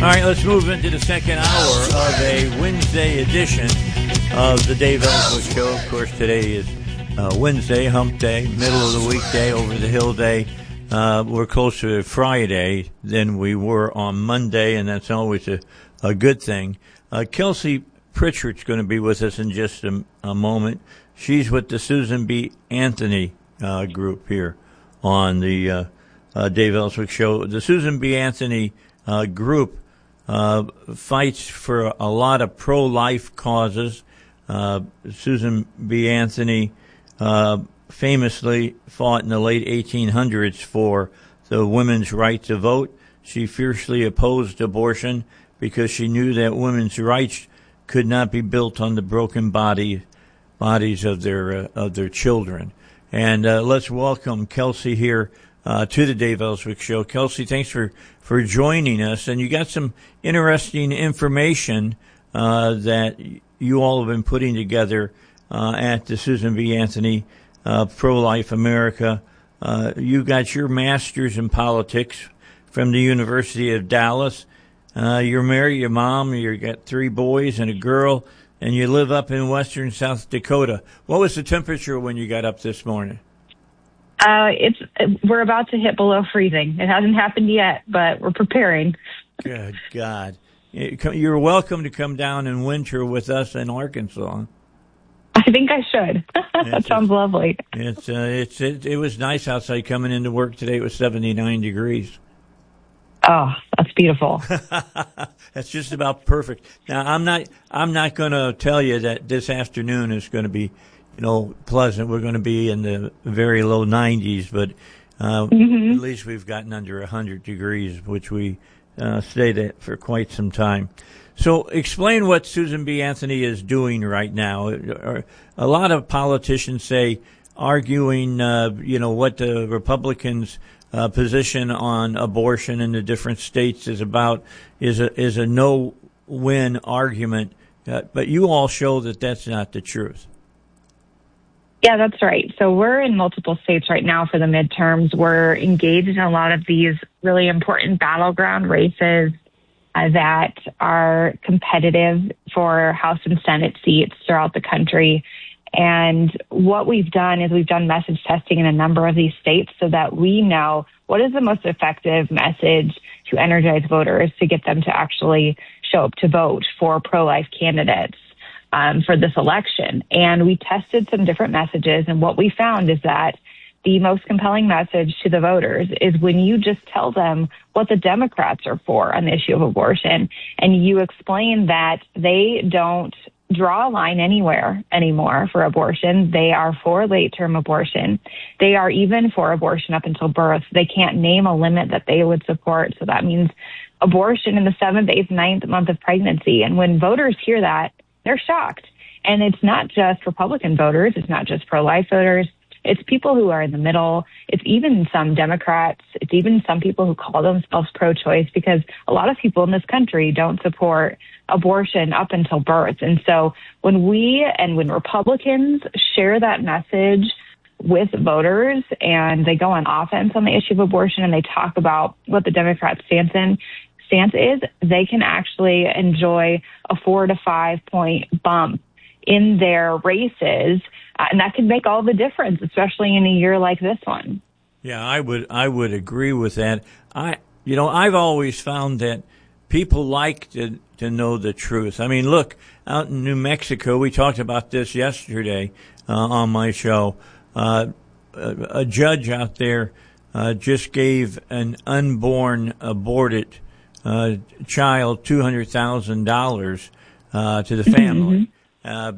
All right, let's move into the second hour of a Wednesday edition of the Dave Ellswick Show. Of course, today is Wednesday, hump day, middle of the weekday, over the hill day. We're closer to Friday than we were on Monday, and that's always a good thing. Kelsey Pritchard's going to be with us in just a moment. She's with the Susan B. Anthony group here on the Dave Ellswick Show. The Susan B. Anthony group fights for a lot of pro-life causes. Susan B. Anthony famously fought in the late 1800s for the women's right to vote. She fiercely opposed abortion because she knew that women's rights could not be built on the broken bodies of their children. And let's welcome Kelsey here to the Dave Ellswick Show. Kelsey, thanks for joining us. And you got some interesting information that you all have been putting together at the Susan B. Anthony Pro-Life America. You got your master's in politics from the University of Dallas. You're married, your mom, you got 3 boys and a girl, and you live up in western South Dakota. What was the temperature when you got up this morning? We're about to hit below freezing. It hasn't happened yet, but we're preparing. Good God. You're welcome to come down and winter with us in Arkansas. I think I should. That sounds lovely. It was nice outside coming into work today. It was 79 degrees. Oh, that's beautiful. That's just about perfect. Now, I'm not going to tell you that this afternoon is going to be, pleasant. We're going to be in the very low 90s, but at least we've gotten under 100 degrees, which we stayed at for quite some time. So explain what Susan B. Anthony is doing right now. A lot of politicians say arguing, what the Republicans' position on abortion in the different states is about is a no-win argument. But you all show that that's not the truth. Yeah, that's right. So we're in multiple states right now for the midterms. We're engaged in a lot of these really important battleground races that are competitive for House and Senate seats throughout the country. And what we've done is we've done message testing in a number of these states so that we know what is the most effective message to energize voters to get them to actually show up to vote for pro-life candidates for this election. And we tested some different messages, and what we found is that the most compelling message to the voters is when you just tell them what the Democrats are for on the issue of abortion, and you explain that they don't draw a line anywhere anymore for abortion. They are for late-term abortion. They are even for abortion up until birth. They can't name a limit that they would support. So that means abortion in the 7th, 8th, 9th month of pregnancy. And when voters hear that, they're shocked. And it's not just Republican voters. It's not just pro-life voters. It's people who are in the middle. It's even some Democrats. It's even some people who call themselves pro-choice, because a lot of people in this country don't support abortion up until birth. And so when Republicans share that message with voters and they go on offense on the issue of abortion and they talk about what the Democrats' stance is, they can actually enjoy a 4 to 5 point bump in their races. And that can make all the difference, especially in a year like this one. Yeah, I would agree with that. I've always found that people like to know the truth. I mean, look, out in New Mexico, we talked about this yesterday on my show. A judge out there just gave an unborn aborted child $200,000 to the family.